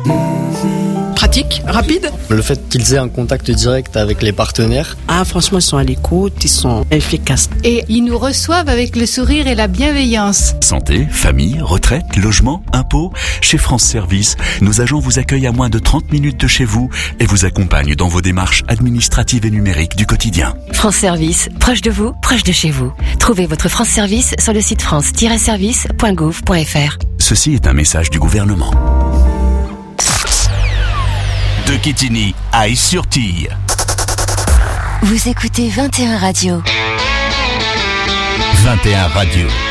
Pratique, rapide. Le fait qu'ils aient un contact direct avec les partenaires. Ah, franchement, ils sont à l'écoute, ils sont efficaces. Et ils nous reçoivent avec le sourire et la bienveillance. Santé, famille, retraite, logement, impôts. Chez France Service, nos agents vous accueillent à moins de 30 minutes de chez vous et vous accompagnent dans vos démarches administratives et numériques du quotidien. France Service, proche de vous, proche de chez vous. Trouvez votre France Service sur le site france-service.gouv.fr. Ceci est un message du gouvernement. De Quetigny à Is-sur-Tille. Vous écoutez 21 Radio. 21 Radio.